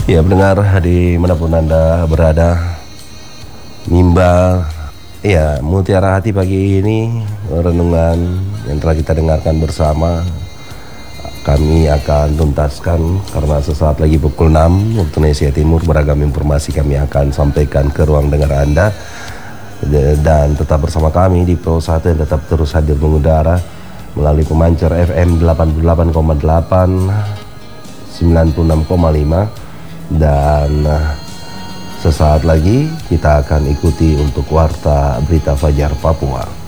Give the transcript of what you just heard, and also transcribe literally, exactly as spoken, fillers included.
Ya pendengar dimanapun Anda berada, Mimba, ya Mutiara Hati pagi ini, renungan yang telah kita dengarkan bersama kami akan tuntaskan karena sesaat lagi pukul enam waktu Indonesia Timur beragam informasi kami akan sampaikan ke ruang dengar Anda. Dan tetap bersama kami di Pro satu yang tetap terus hadir mengudara melalui pemancar F M delapan puluh delapan koma delapan, sembilan puluh enam koma lima, dan sesaat lagi kita akan ikuti untuk Warta Berita Fajar Papua.